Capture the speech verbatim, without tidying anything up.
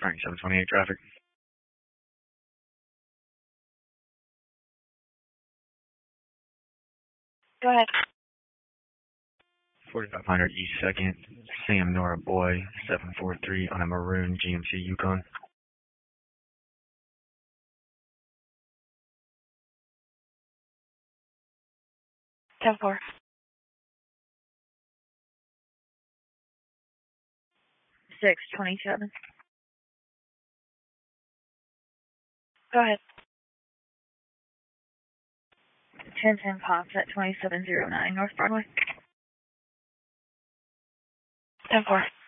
ninety-seven twenty-eight traffic. Go ahead. forty-five hundred East second, Sam Nora Boy, seven four three on a maroon G M C Yukon. ten four. six twenty-seven. Go ahead. ten ten Pops at twenty-seven oh nine North Broadway. ten four.